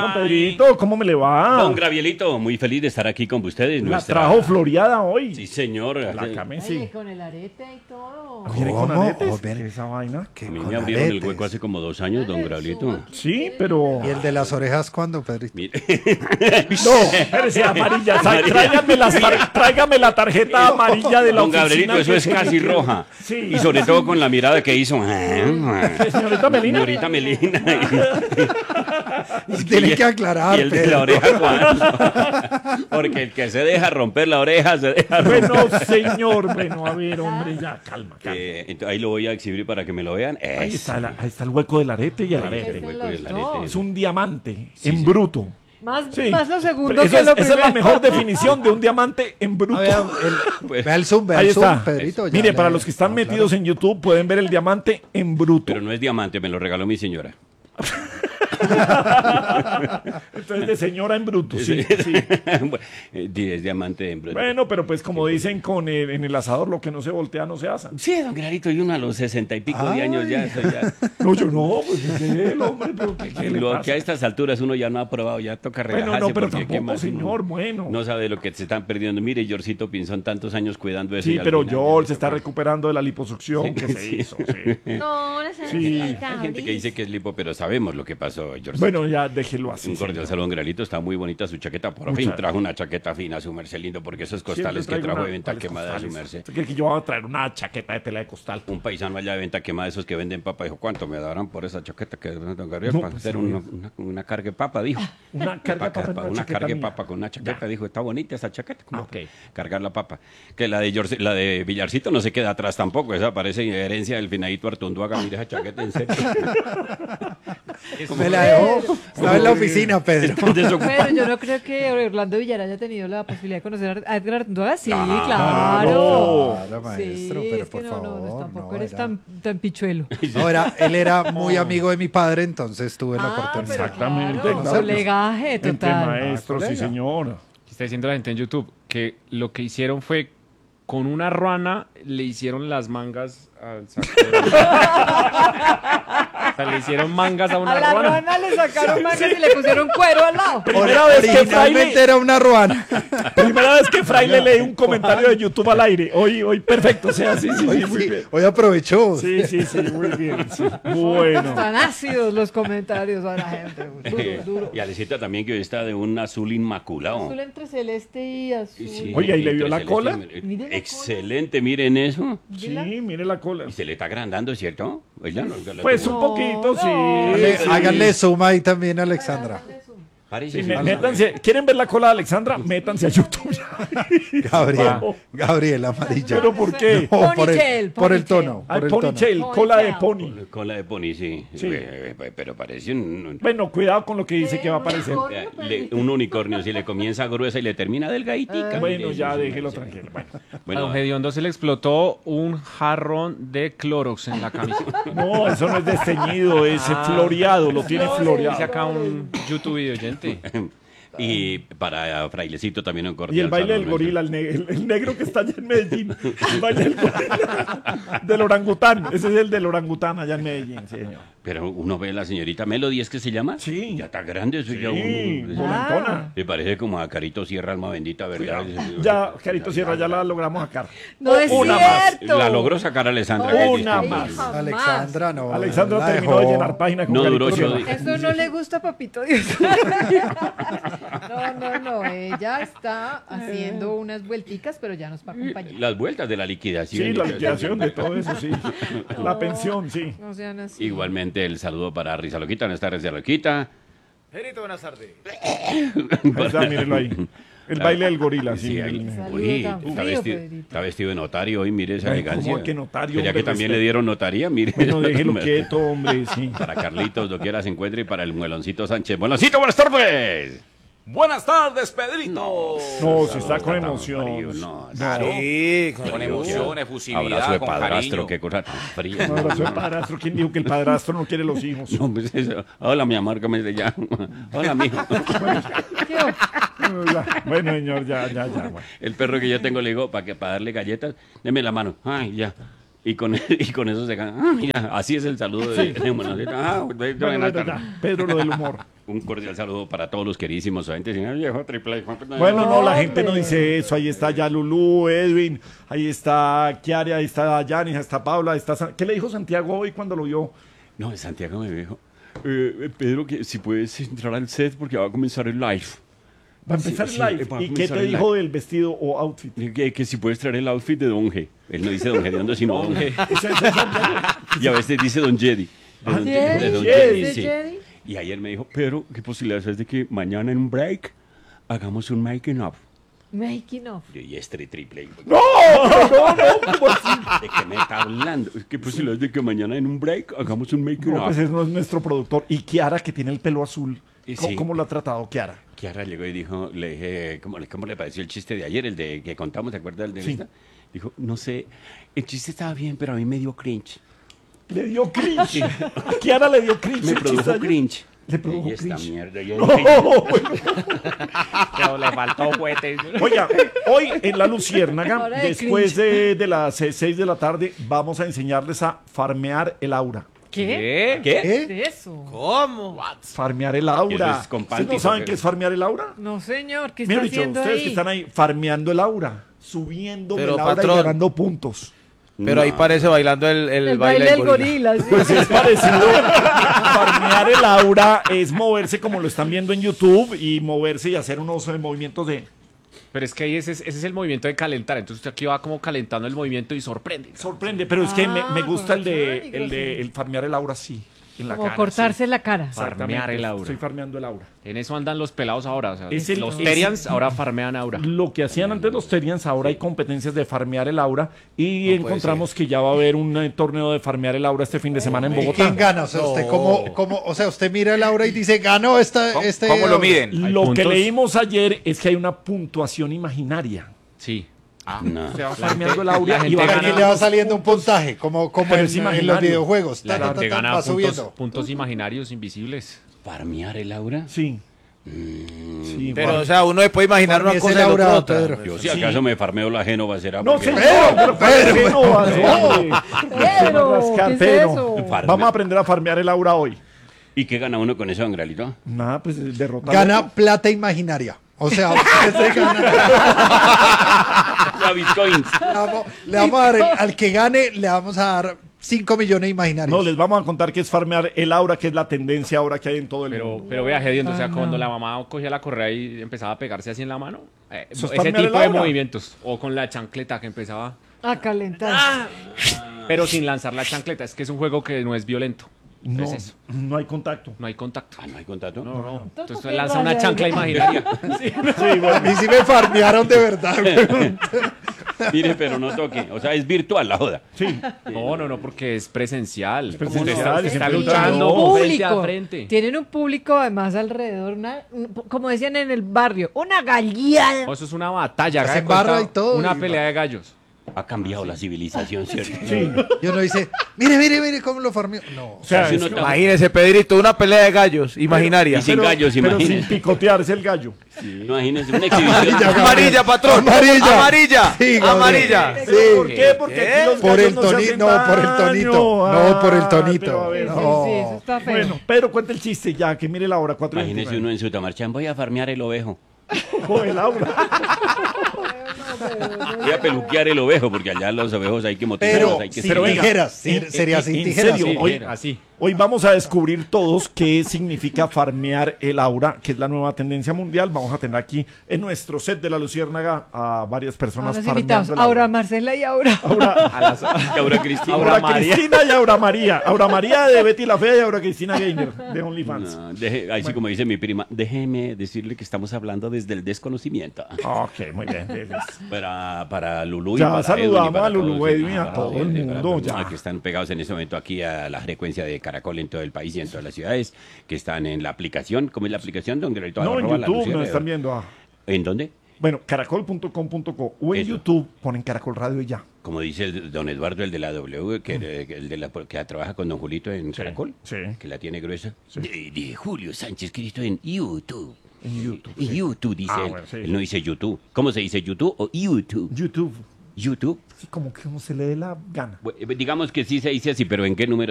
Don Pedrito, ¿cómo me le va? Don Gravielito, muy feliz de estar aquí con ustedes. La trajo floreada hoy. Sí, señor. Sí. Con el arete y todo. ¿Viene con aretes? Oh, ¿Qué es esa vaina? A mí me abrieron el hueco hace como 2 años, don Gravielito. Sí, pero... ¿Y el de las orejas cuándo, Pedrito? Mire. No, espérese, amarilla. Tráigame la tarjeta amarilla de la Don oficina. Gabrielito, eso es casi roja. Sí. Y sobre todo con la mirada que hizo. Señorita Melina. Señorita Melina. Tiene que aclarar, Y el de la Pedro. oreja cuando. Porque el que se deja romper la oreja se deja romper. Bueno, señor. Bueno, a ver, hombre, ya, calma. Entonces, ahí lo voy a exhibir para que me lo vean. Ahí está el hueco del arete y el Ahí está arete. el hueco del Los dos. arete. Es un diamante en bruto. Más, Sí. más lo segundo Eso que es- lo esa es la primero. mejor definición de un diamante en bruto. Vea el zoom, Ahí está. Pedrito. ya Mire, le- para los que están no, metidos en YouTube pueden ver el diamante en bruto. Pero no es diamante, me lo regaló mi señora. Entonces, de señora en bruto, sí. Sí. Es diamante en bruto. Bueno, pero pues como dicen en el asador, lo que no se voltea no se asa. Sí, don Clarito, y uno a los 60 y pico de años ya. Eso ya No, yo no, pues es él, hombre, pero ¿qué le lo pasa? que a estas alturas uno ya no ha probado, ya toca relajarse. Bueno, no, pero porque ¿qué tampoco, más uno señor, bueno. No sabe lo que se están perdiendo. Mire, Georgito Pinzón, tantos años cuidando eso. Sí, y al pero final George ya se está toca. recuperando de la liposucción que se Sí. hizo. Sí. No, no sé. Sí. Hay gente que dice que es lipo, pero sabemos lo que pasó, George. Bueno, ya déjelo así. Un cordial saludo, Gralito. Está muy bonita su chaqueta. Por fin Muchas trajo una chaqueta fina, su merced lindo, porque esos costales que trajo de venta quemada, su merced. ¿Usted cree que yo voy a traer una chaqueta de tela de costal? Un paisano allá de venta quemada, esos que venden papa, dijo, ¿cuánto me darán por esa chaqueta que don Gabriel? No, Para pues, hacer una carga de papa, dijo. Una carga de papa en una Una chaqueta carga de mía. papa con una chaqueta, dijo, está bonita esa chaqueta. ¿Cómo Ok. cargar la papa? Que la de Villarcito no se queda atrás tampoco, esa parece herencia del finadito Artunduaga, mira esa chaqueta en serio. Me la dejó. Estaba en la oficina, Pedro. Entonces, Pero yo no creo que Orlando Villar haya tenido la posibilidad de conocer a Edgar Artunduaga. Sí, Claro. claro. Claro, maestro, Sí, pero es que por favor. no, tampoco no, eres era- tan pichuelo. No, él era muy amigo de mi padre, entonces tuve la oportunidad. pero Exactamente, claro, claro. colegaje Entre total. maestros, sí, colega. señor. Está diciendo la gente en YouTube que lo que hicieron fue con una ruana le hicieron las mangas al saco. O sea, le hicieron mangas a una A la ruana. ruana le sacaron mangas y le pusieron cuero al lado. Primera vez que Originalmente Fraile, era una ruana. primera vez que Fraile lee un comentario de YouTube al aire. Hoy perfecto, o sea, sí, Hoy, muy sí, bien. hoy aprovechó. Sí, muy bien. Sí. Bueno. Están ácidos los comentarios a la gente. Duro, duro. y Alecita también, que hoy está de un azul inmaculado. Azul entre celeste y azul. Sí, Oiga, ¿y le vio entre la celeste cola? Mire la Excelente, miren eso. Sí, mire la cola. Y se le está agrandando, ¿cierto? Oiga, no, Pues un poquito, sí. Háganle zoom ahí también, Alexandra. Parece Sí, que- métanse, ¿quieren ver la cola de Alexandra? Métanse a YouTube. Gabriel amarilla. ¿Pero por qué? No, Ponytail, por el ponytail. tono. Hay Por el tono. ponytail, cola de pony. Cola de pony, sí. Sí. Pero parece un, Bueno, cuidado con lo que dice que va a aparecer. un unicornio. Si le comienza gruesa y le termina delgaditica. Bueno, mire, ya eso, déjelo sí. tranquilo. Bueno. A Bueno, don Gediondo se le explotó un jarrón de Clorox en la camiseta. No, eso no es desteñido, es floreado, lo tiene Dice floreado. acá un YouTube video oyente. y para Frailecito también un cordial Y el baile del saludo, gorila, el negro que está allá en Medellín. El baile del gorila. Del orangután. Ese es el del orangután allá en Medellín, sí, señor. Pero uno ve a la señorita Melody, ¿es que se llama? Sí. Ya está grande, eso ya Sí, uno... volantona. Me parece como a Carito Sierra, alma bendita, ¿verdad? Ya, Carito Sierra, ya la logramos sacar. No es Una más. cierto. La logró sacar Alessandra. No, que es una distinto. más. Jamás. Alexandra no. Alexandra la terminó de dejó. llenar página con No Carito duró Sierra. ocho días. Eso no le gusta a Papito Dios. No, ella está haciendo unas vuelticas, pero ya nos va a acompañar. Las vueltas de la liquidación. Sí, la liquidación de todo eso, sí. La pensión, sí. No sean así. Igualmente el saludo para Risa Loquita, nuestra Risa Loquita. Gerito, buenas tardes. Ahí está, mírenlo ahí. El baile del gorila, sí. Sí, ahí. Saludo Uy, tan está frío, vestido, Pedrito. está vestido de notario hoy, mire esa Ay, elegancia. ¿cómo que notario, Pues ya hombre? que también Respeto. le dieron notaría, mire. Bueno, déjelo quieto, hombre, sí. Para Carlitos, doquiera se encuentre, y para el Mueloncito Sánchez. ¡Mueloncito, buenas tardes! Buenas tardes, Pedrito. No, se está con Tan emoción. frío, no, Sí, con frío. emoción, Abrazo efusividad, de con padrastro, cariño. qué cosa tan fría. Un abrazo de padrastro. ¿Quién dijo que el padrastro no quiere los hijos? No, pues eso. Hola, mi amor, ¿cómo se llama? Hola, mijo. ¿Qué? Bueno, señor, ya. Bueno. El perro que yo tengo le digo, para darle galletas, deme la mano. Ay, ya. Y con eso se gana. Ah, mira, así es el saludo de Monaceta. Buenas tardes. Pedro, lo del humor. Un cordial saludo para todos los queridísimos oyentes. Señor viejo triple. Bueno, no, la gente no dice eso. Ahí está ya Lulú, Edwin, ahí está Kiara, ahí está Yanis, ahí está Paula, ahí está... ¿Qué le dijo Santiago hoy cuando lo vio? No, Santiago me dijo, Pedro, que si puedes entrar al set porque va a comenzar el live. Va a empezar Sí, el sí, live. va a ¿Y qué comenzar te el dijo live. del vestido o outfit? Que si puedes traer el outfit de Don G. Él no dice Don Gediondo, sino Don G. Ese es Santiago. Y a veces dice Don Jedi. Ah, De Don Jedi. Jedi, sí. Jedi? Y ayer me dijo, pero ¿qué posibilidades es de que mañana en un break hagamos un making up? Making of. Y este triple. No, ¿cómo así? ¿De qué me está hablando? ¿Qué posibilidades de que mañana en un break hagamos un making No, up? pues ese no es nuestro productor. Y Kiara, que tiene el pelo azul. Sí. ¿Cómo lo ha tratado Kiara? Kiara llegó y dijo, le dije, ¿cómo le pareció el chiste de ayer, el de que contamos, ¿te acuerdas del de Sí. esta? Dijo, no sé, el chiste estaba bien, pero a mí me dio cringe. Le dio cringe. A Kiara le dio cringe. Me el chiste produjo ayer. cringe. Le produjo Y esta cringe. mierda, yo No, dije, bueno. Pero le faltó juguete. Oiga, hoy en La Luciérnaga, Hora de después de las 6 de la tarde, vamos a enseñarles a farmear el aura. ¿Qué? ¿Qué? ¿Qué es eso? ¿Cómo? Farmear el Eso aura. es con ¿Ustedes no Panty, saben porque- qué es farmear el aura? No, señor, ¿qué está Mira, dicho, haciendo ustedes ahí? que están ahí farmeando el aura, subiendo Pero, el aura patrón. y ganando puntos. Pero ahí parece bailando el baile del gorila. sí. Pues es parecido. Farmear el aura es moverse como lo están viendo en YouTube y moverse y hacer unos movimientos de... Pero es que ahí ese es el movimiento de calentar. Entonces usted aquí va como calentando el movimiento y sorprende. Sorprende, pero es que me gusta el de con el farmear el aura así, en la Como cara. cortarse sí. la cara. Exactamente, Farmear el aura. Estoy farmeando el aura. En eso andan los pelados ahora. O sea, Es el- los es- Terians ahora farmean aura. Lo que hacían antes los Terians, ahora hay competencias de farmear el aura y puede encontramos que ya va a haber un torneo de farmear el aura este fin de semana en ¿Y Bogotá. quién gana? O sea, usted o sea, usted mira el aura y dice, ganó este ¿Cómo lo aura". miden? ¿Hay Lo que puntos? leímos ayer es que hay una puntuación imaginaria. Sí. No. Se va farmeando el aura la y gente va Aquí gana- ganando le va saliendo un puntaje, como Pero en, es en los imaginario. videojuegos. La gente gana va puntos, subiendo. puntos imaginarios invisibles. ¿Farmear el aura? Sí. Sí, Pero, o sea, uno se puede imaginar una Farmee cosa ese y el otro Laura, otra. Pedro. Yo si acaso me farmeo la Génova será No, porque- señor, pero ¿qué no va a hacer, hombre? Pedro, Rascar, ¿qué es Pedro. eso? Farme- Vamos a aprender a farmear el aura hoy. ¿Y qué gana uno con eso, Angralito? Nada, pues derrotar. Gana plata imaginaria. O sea, usted gana. A bitcoins. Le vamos a dar, al que gane, le vamos a dar 5 millones imaginarios. No, les vamos a contar qué es farmear el aura, que es la tendencia ahora que hay en todo el mundo. Pero vea, Gediondo, o sea, Ah, cuando no. la mamá cogía la correa y empezaba a pegarse así en la mano. Eso es Ese farmear el tipo de aura. movimientos. O con la chancleta que empezaba. A calentar. Pero sin lanzar la chancleta. Es que es un juego que no es violento. No, Es eso. no hay contacto. No hay contacto. Ah, ¿no hay contacto? No, no. Entonces ¿Qué usted lanza una raya chancla ahí? imaginaria. A mí sí me farmearon de verdad. Mire, pero no toque. O sea, es virtual la joda. Sí. No, porque es presencial. presencial, Usted está siempre luchando luchando. frente a frente. Tienen un público además alrededor, como decían en el barrio, una gallada. O eso es una batalla. Se haga de embarra cuenta, y todo, Una y- pelea de gallos. Ha cambiado la civilización, ¿cierto? Sí. Y uno dice, mire cómo lo farmeó. No. O sea, Si es- uno Imagínese, Pedrito, una pelea de gallos imaginaria. Y sin gallos, pero sin imagínese. picotear, es el gallo. Imagínese una exhibición. Amarilla, patrón. Amarilla. Amarilla. Sí, Gabriel. Amarilla. Sí. ¿Por qué? Porque aquí los Por gallos el no se tonito, hacen no, por el daño. tonito. No, por el tonito. Pero a ver, Sí, no. sí, eso está feo. Bueno, Pedro, cuenta el chiste ya, que mire la hora, 4:29. Imagínese uno en su tamarchán, voy a farmear el ovejo. Ojo, el aura. Voy a peluquear el ovejo, porque allá los ovejos hay que motivarlos, Pero hay que sin pero venga, tijeras. en- Sería en- sin en tijeras. serio, sí. hoy- Así. Hoy vamos a descubrir todos qué significa farmear el aura, que es la nueva tendencia mundial. Vamos a tener aquí en nuestro set de La Luciérnaga a varias A personas los farmeando invitados, el Aura Marcela y Aura. Aura Cristina. Aura Aura María. Cristina y Aura María. Aura María de Betty la Fea y Aura Cristina Gamer de OnlyFans. No, ahí sí, como dice mi prima, déjeme decirle que estamos hablando desde el desconocimiento. Ok, muy bien. Para Lulú y Ya para saludamos Edwin y para a Lulú, todos, Edwin, a para todo todos, el para mundo, todos, ya. que están pegados en este momento aquí a la frecuencia de Caracol en todo el país y en todas las ciudades, que están en la aplicación. ¿Cómo es la aplicación? Don Grelito, No, en arroba la YouTube Luciérnaga. nos están viendo. ¿En dónde? Bueno, caracol.com.co o en Eso. YouTube ponen Caracol Radio y ya. Como dice don Eduardo, el de la W, que el de la, que trabaja con don Julito en Caracol, sí. que la tiene gruesa. De Julio Sánchez Cristo en YouTube. En YouTube. En YouTube dice Ah, él. bueno, sí, Él sí. no dice YouTube. ¿Cómo se dice YouTube o YouTube? YouTube. YouTube. Sí, como que uno se le dé la gana. Digamos que sí se dice así, pero ¿en qué número